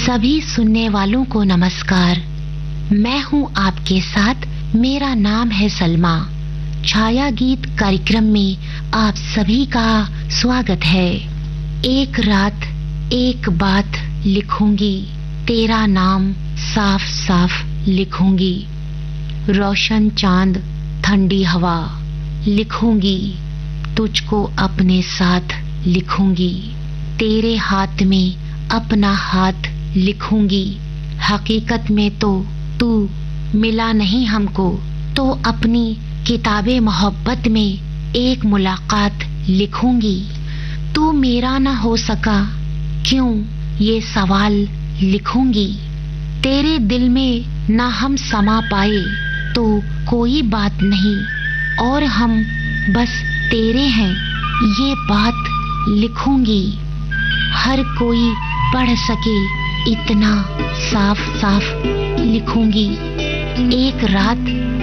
सभी सुनने वालों को नमस्कार। मैं हूं आपके साथ, मेरा नाम है सलमा। छाया गीत कार्यक्रम में आप सभी का स्वागत है। एक रात एक बात लिखूंगी, तेरा नाम साफ साफ लिखूंगी। रोशन चांद ठंडी हवा लिखूंगी, तुझको अपने साथ लिखूंगी। तेरे हाथ में अपना हाथ लिखूंगी। हकीकत में तो तू मिला नहीं हमको, तो अपनी किताबे मोहब्बत में एक मुलाकात लिखूंगी। तू मेरा न हो सका क्यों, ये सवाल लिखूंगी। तेरे दिल में न हम समा पाए तो कोई बात नहीं, और हम बस तेरे हैं ये बात लिखूंगी। हर कोई पढ़ सके इतना साफ साफ लिखूंगी। एक रात